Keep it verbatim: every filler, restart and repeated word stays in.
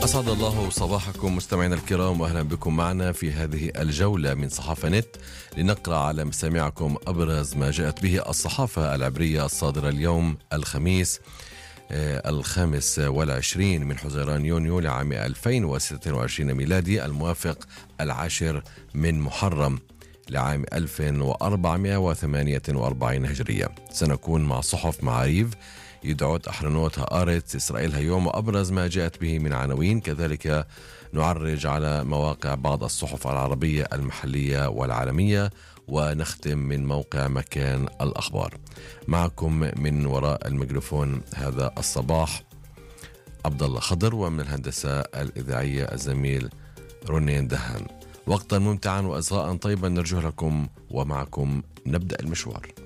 أسعد الله صباحكم مستمعينا الكرام، وأهلا بكم معنا في هذه الجولة من صحافة نت لنقرأ على مسامعكم أبرز ما جاءت به الصحافة العبرية الصادرة اليوم الخميس آه الخامس والعشرين من حزيران يونيو لعام ألفين وستة وعشرين ميلادي، الموافق العاشر من محرم لعام ألف وأربعمائة وثمانية وأربعين هجرية. سنكون مع صحف معاريف، يدعوت أحرنوت هآرت، إسرائيل هيوم، وأبرز ما جاءت به من عناوين. كذلك نعرج على مواقع بعض الصحف العربية المحلية والعالمية، ونختم من موقع مكان الأخبار. معكم من وراء الميكروفون هذا الصباح عبد الله خضر، ومن الهندسة الإذاعية الزميل رنين دهان. وقتا ممتعا وأصغاء طيبا نرجو لكم، ومعكم نبدأ المشوار.